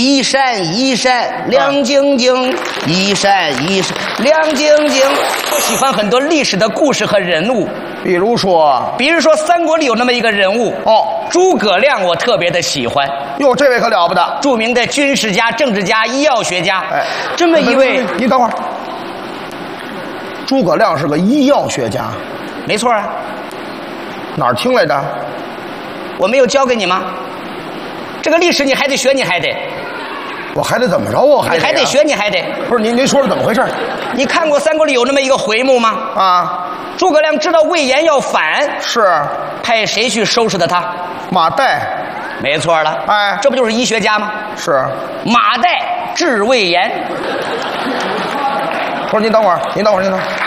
一闪一闪亮晶晶，一闪一闪亮晶晶。我喜欢很多历史的故事和人物， 比如说三国里有那么一个人物诸葛亮，我特别的喜欢。 哟，这位可了不得， 著名的军事家、政治家、医药学家。 哎， 这么一位， 你等会儿，诸葛亮是个医药学家， 没错啊。 哪儿听来的？ 我没有教给你吗？这个历史你还得学，你还得， 我还得怎么着？我还得学，你还得。 不是您说是怎么回事？ 你看过三国里有那么一个回目吗？ 啊， 诸葛亮知道魏延要反， 是派谁去收拾的他？ 马岱。 没错了， 哎， 这不就是医学家吗？ 是马岱治魏延。 不是您等会儿，